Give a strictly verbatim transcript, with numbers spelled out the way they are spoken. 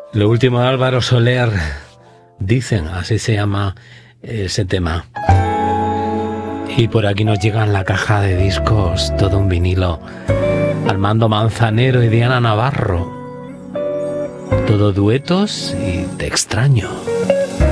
Lo último de Álvaro Soler, dicen, así se llama ese tema. Y por aquí nos llega en la caja de discos todo un vinilo. Armando Manzanero y Diana Navarro. Todo duetos y Te extraño.